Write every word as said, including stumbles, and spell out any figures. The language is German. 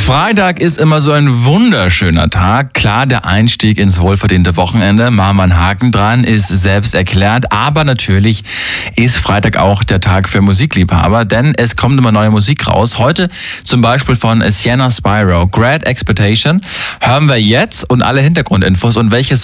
Freitag ist immer so ein wunderschöner Tag. Klar, der Einstieg ins wohlverdiente Wochenende. Machen wir einen Haken dran, ist selbst erklärt. Aber natürlich ist Freitag auch der Tag für Musikliebhaber, denn es kommt immer neue Musik raus. Heute zum Beispiel von Sienna Spyro, Great Expectation, hören wir jetzt und alle Hintergrundinfos und welche